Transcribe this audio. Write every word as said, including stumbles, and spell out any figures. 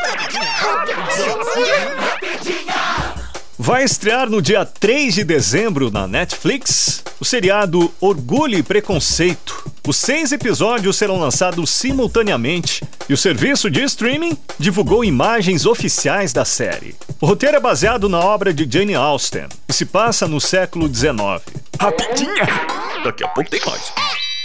Vai estrear no dia três de dezembro na Netflix o seriado Orgulho e Preconceito. Os seis episódios serão lançados simultaneamente e o serviço de streaming divulgou imagens oficiais da série. O roteiro é baseado na obra de Jane Austen e se passa no século dezenove. Rapidinha! Daqui a pouco tem mais.